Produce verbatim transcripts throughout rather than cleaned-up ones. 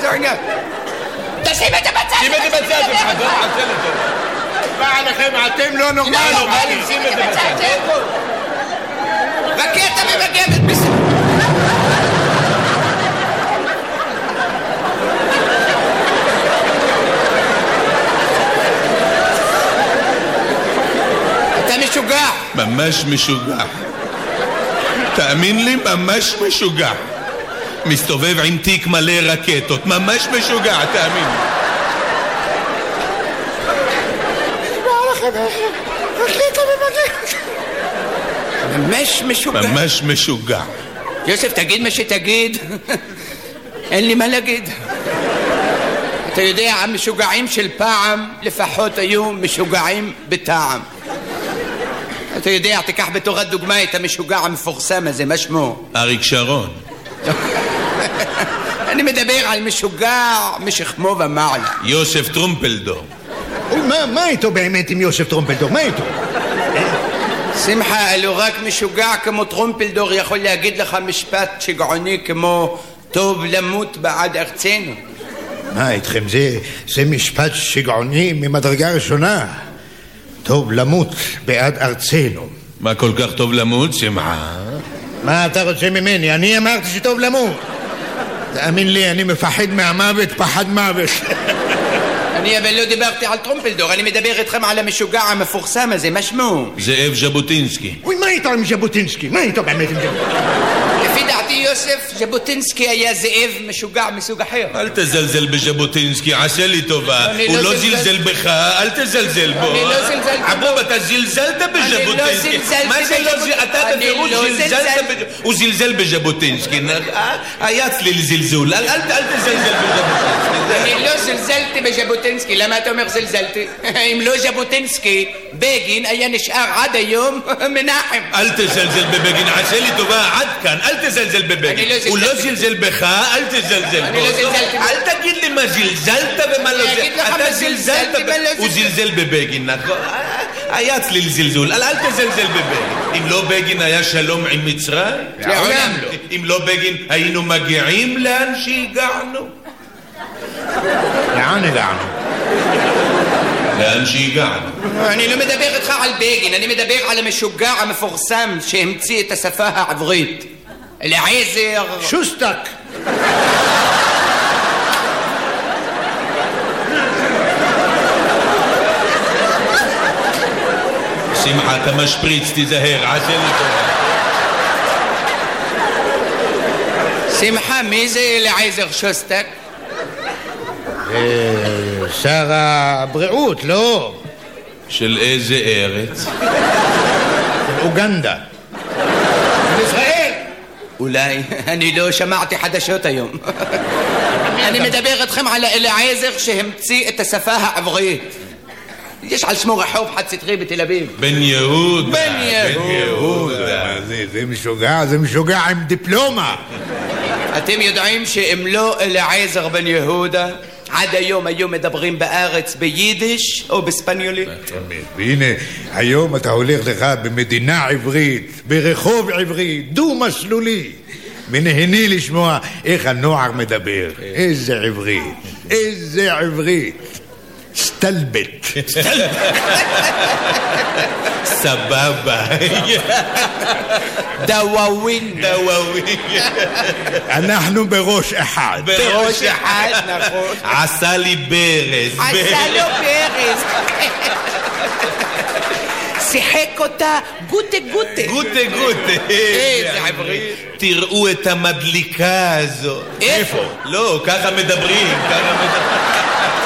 זה עניין? תשים את זה בצד! שים את זה בצד, זה חזור, עשל את זה. מה עליכם, אתם לא נורמלים. שים את זה בצד. רקטה ממגבת בסדר. משוגע. ממש משוגע. תאמין לי, ממש משוגע. מסתובב עם תיק מלא רקטות. ממש משוגע, תאמין לי. ממש משוגע. ממש משוגע. יוסף, תגיד מה שתגיד. אין לי מה להגיד. אתה יודע, המשוגעים של פעם לפחות היו משוגעים בטעם. אתה יודע, תיקח בתורת דוגמה את המשוגע המפורסם הזה, מה שמו? אריק שרון. אני מדבר על משוגע משכמו ומעלה. יוסף טרומפלדור. מה איתו באמת עם יוסף טרומפלדור? מה איתו? שמחה, אלו רק משוגע כמו טרומפלדור יכול להגיד לך משפט שגעוני כמו טוב למות בעד ארצנו. מה איתכם? זה, זה משפט שגעוני ממדרגה ראשונה. טוב למות בעד ארצנו. מה כל כך טוב למות, שמחה? מה אתה רוצה ממני? אני אמרתי שטוב למות. תאמין לי, אני מפחד מהמוות, פחד מוות. אני אבל לא דיברתי על טרומפלדור, אני מדבר איתכם על המשוגע המפורסם הזה, מה שמו? זאב ז'בוטינסקי. אוי, מה איתו עם ז'בוטינסקי? מה איתו באמת עם ז'בוטינסקי? לפי דעתי יוסף, ז'בוטינסקי היה זאב משוגע מסוג אחר. אל תזלזל בז'בוטינסקי, עשה לי טובה. הוא לא זלזל בך, אל תזלזל בו. אני לא זלזלתי בו. עבוב, אתה זלזלת בז'בוטינסקי. מה זה לא זלזל? אתה בפירוש זלזלת. הוא זלזל בז'בוטינסקי. היה צליל זלזול. אל תזלזל בז'בוטינסקי. אני לא זלזלתי בז'בוטינסקי. למה אתה אומר זלזלתי? אם לא ז'בוטינסקי, בגין היה נשאר עד היום מנחם. אל תזלזל בבגין, עשה לי טובה, עד כאן. אל תזלזל בבגין. הוא לא זלזל בך, אל תזלזל בו. אני לא זלזלתי. אל תגיד לי מה זלזלת ומה לא זלזלת. אתה זלזלת, הוא זלזל בבגין, נכון? היה צליל זלזול. אל תזלזל בבגין. אם לא בגין היה שלום עם מצרים? לעולם לא. אם לא בגין היינו מגיעים לאן שהגענו? לאן הגענו? לאן שהגענו. אני לא מדבר איתך על בגין, אני מדבר על המשוגע המפורסם שהמציא את השפה העברית. אליעזר... שוסטק. שמחה, אתה משפריץ, תיזהר, עשה לי טובה. שמחה, מי זה אליעזר שוסטק? שר הבריאות, לא? של איזה ארץ? אוגנדה. ישראל. אולי, אני לא שמעתי חדשות היום. אני מדבר איתכם על אליעזר שהמציא את השפה העברית. יש על שמו רחוב חד סטרי בתל אביב. בן יהודה. בן יהודה. זה משוגע, זה משוגע עם דיפלומה. אתם יודעים שאם לא אליעזר בן יהודה, עד היום היו מדברים בארץ ביידיש או בספניולית. והנה, היום אתה הולך לך במדינה עברית, ברחוב עברי, דו-מסלולי, ונהני לשמוע איך הנוער מדבר. איזה עברית, איזה עברית. סטלבט. סבבה. דוואווין. דוואווין. אנחנו בראש אחד. בראש אחד, נכון. עשה לי ברז. עשה לו ברז. שיחק אותה גוטה גוטה. גוטה גוטה. איזה עברית. תראו את המדליקה הזו. איפה? לא, ככה מדברים, ככה מדברים.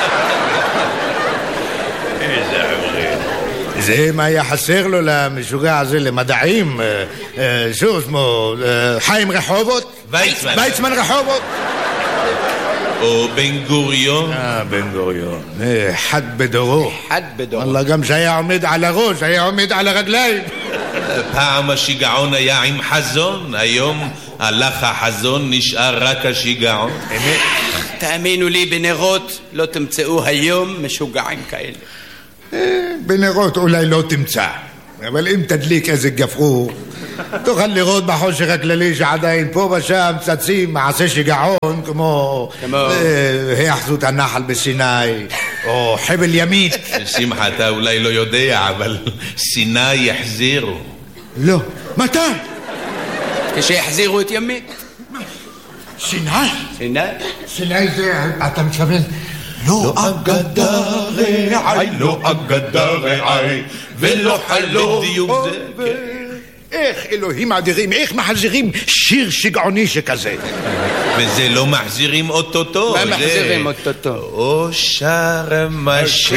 זה מה היה חסר לו למשוגע הזה למדעים. שוב שמו חיים רחובות, ויצמן. ויצמן רחובות, או בן גוריון. אה, בן גוריון, אחד בדורו. אחד בדורו. אללה, גם שהיה עומד על הראש היה עומד על הרגליים. פעם השיגעון היה עם חזון, היום הלך החזון, נשאר רק השיגעון. תאמינו לי, בנרות לא תמצאו היום משוגעים כאלה. בנרות אולי לא תמצא, אבל אם תדליק איזה גפרור תוכל לראות בחושך הכללי שעדיין פה ושם צצים מעשה שיגעון כמו היאחזות הנחל בסיני או חבל ימית. שמחה, אתה אולי לא יודע, אבל סיני יחזירו. לא. מתי? כשיחזירו את ימית. סיני? סיני? סיני זה, אתה מתכוון? לא אגדה רעי, לא אגדה רעי, ולא חלום. בדיוק זה. איך אלוהים אדירים, איך מחזירים שיר שגעוני שכזה? וזה לא מחזירים אוטוטו. מה מחזירים אוטוטו? או שרם השיר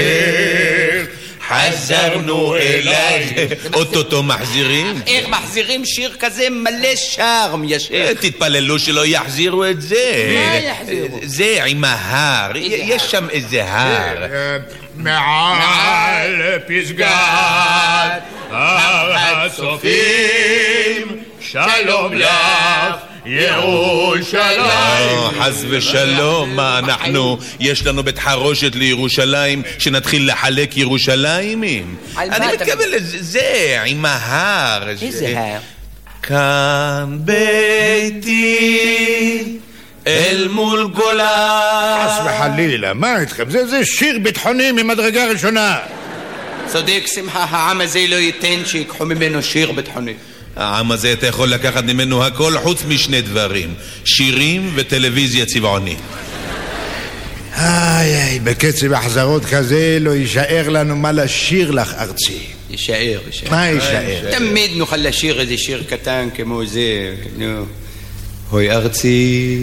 חזרנו אליי. אוטוטו מחזירים? איך מחזירים שיר כזה מלא שרם ישיר? תתפללו שלא יחזירו את זה. מה יחזירו? זה עם ההר, יש שם איזה הר. מעל פסגת הצופים שלום לך ירושלים. חס ושלום, מה אנחנו, יש לנו בית חרושת לירושלים שנתחיל לחלק ירושלימים? אני מתכוון לזה, עם ההר. איזה הר? כאן ביתי אל מול גולה. חס וחלילה, מה איתכם? זה, זה שיר ביטחוני ממדרגה ראשונה. צודק שמחה, העם הזה לא ייתן שיקחו ממנו שיר ביטחוני. העם הזה אתה יכול לקחת ממנו הכל חוץ משני דברים, שירים וטלוויזיה צבעונית. איי איי, בקצב החזרות כזה לא יישאר לנו מה לשיר לך ארצי. יישאר, יישאר. מה יישאר? תמיד נוכל לשיר איזה שיר קטן כמו זה, נו. הוי ארצי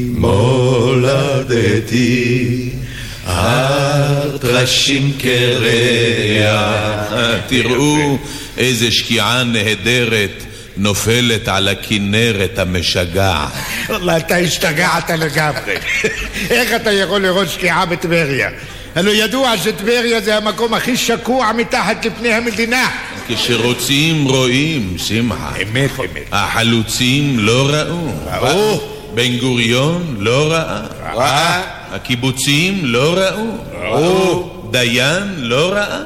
מולדתי הר טרשים קרח, תראו איזה שקיעה נהדרת נופלת על הכנרת המשגעת. וואלה, אתה השתגעת לגמרי. איך אתה יכול לראות שקיעה בטבריה? הלוא ידוע שטבריה זה המקום הכי שקוע מתחת לפני המדינה. כשרוצים רואים, שמחה. אמת, אמת. החלוצים לא ראו. ראו. בן גוריון לא ראה. ראה. הקיבוצים לא ראו. ראו. דיין לא ראה.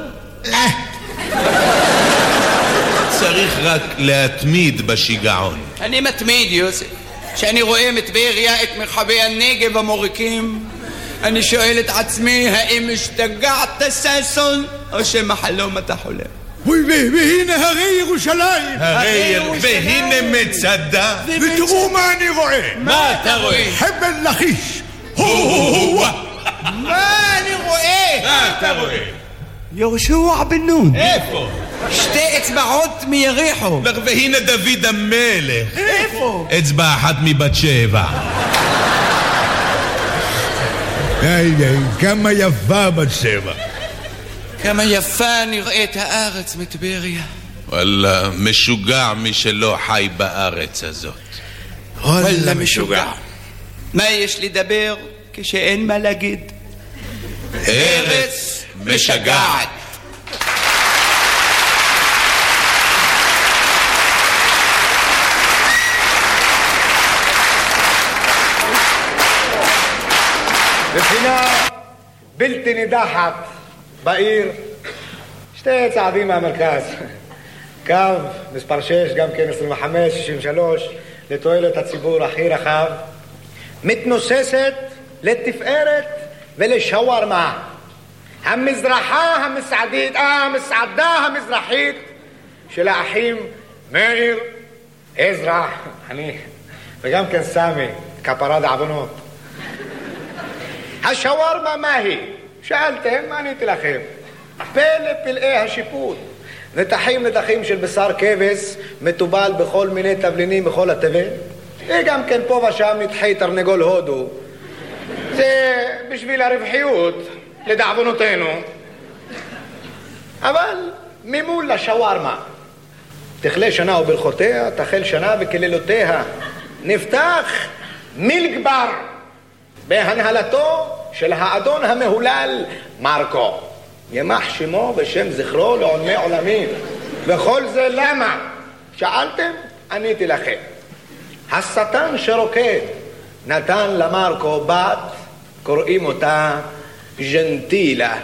צריך רק להתמיד בשיגעון. אני מתמיד, יוסף. כשאני רואה מטבריה את מרחבי הנגב המוריקים, אני שואל את עצמי, האם השתגעת ששון, או שמחלום אתה חולם? והנה הרי ירושלים. הרי והנה מצדה. ותראו מה אני רואה. מה אתה רואה? חבל לכיש. מה אני רואה? מה אתה רואה? יהושע בן נון. איפה? שתי אצבעות מיריחו. והנה דוד המלך. איפה? אצבע אחת מבת שבע. איי איי, כמה יפה בת שבע. כמה יפה נראית הארץ מטבריה. וואלה, משוגע מי שלא חי בארץ הזאת. וואלה משוגע. מה יש לדבר כשאין מה להגיד? ארץ משגעת. בפינה בלתי נידחת בעיר, שתי צעדים מהמרכז, קו מספר שש, גם כן עשרים וחמש שישים ושלוש, לתועלת הציבור הכי רחב, מתנוססת לתפארת ולשווארמה, המזרחה המסעדית, אה, המסעדה המזרחית של האחים מאיר, עזרא, אני, וגם כן סמי, כפרה דעוונות. השווארמה מה היא? שאלתם, מה עניתי לכם? פלא פלאי השיפוט. נתחים נתחים של בשר כבש, מטובל בכל מיני תבלינים בכל התבל. וגם כן פה ושם נתחי תרנגול הודו. זה בשביל הרווחיות, לדעוונותינו. אבל ממול לשווארמה. תכלה שנה וברכותיה, תחל שנה וכלילותיה. נפתח מילגבר בהנהלתו של האדון המהולל מרקו. ימח שמו בשם זכרו לעולמי עולמים. וכל זה למה? שאלתם? עניתי לכם. השטן שרוקד נתן למרקו בת, קוראים אותה ג'נטילה.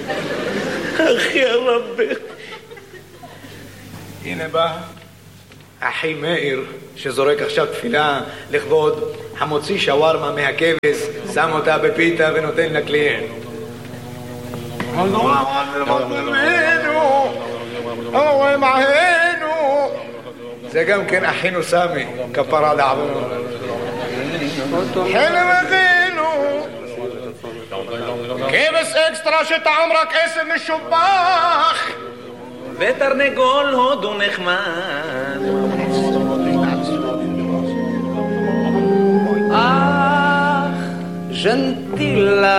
אחי הרבי. הנה בא אחי מאיר, שזורק עכשיו תפילה לכבוד המוציא שווארמה מהכבש, שם אותה בפיתה ונותן לקליינט. זה גם כן אחינו סמי, כפרה לעבוד. חלם אחינו, כבש אקסטרה שטעם רק עשב משובח, ותרנגול הודו נחמד. אך ג'נטילה